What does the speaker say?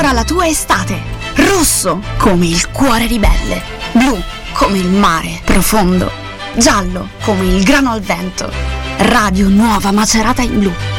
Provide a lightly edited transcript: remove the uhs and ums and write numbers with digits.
sarà la tua estate. Rosso come il cuore ribelle, blu come il mare profondo, giallo come il grano al vento. Radio Nuova Macerata in Blu.